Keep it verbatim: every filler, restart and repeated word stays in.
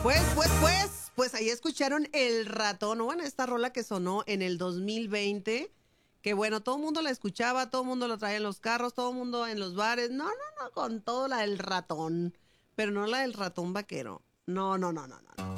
Pues, pues, pues, pues ahí escucharon El Ratón, ¿no? Bueno, esta rola que sonó en el dos mil veinte, que bueno, todo el mundo la escuchaba, todo el mundo la traía en los carros, todo el mundo en los bares, no, no, no, con todo la del ratón, pero no la del ratón vaquero, no, no, no, no, no.